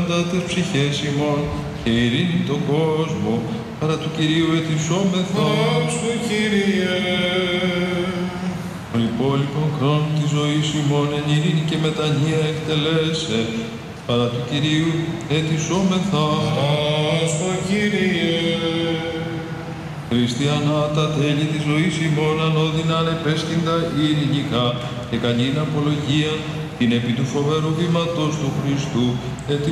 πάντα τες ψυχές ημών και ειρήνη τον κόσμο, παρά του Κυρίου ετισόμεθα. Δόξου Κύριε. Τον υπόλοιπον χρόνο της ζωής ημών εν ειρήνη και μετανία εκτελέσε, παρά του Κυρίου ετισόμεθα. Δόξου Κύριε. Χριστιανά τα τέλη της ζωής ημών ανώδυνα ανεπέσχυντα ειρηνικά και καλήν απολογία την επί του φοβερού βήματος του Χριστού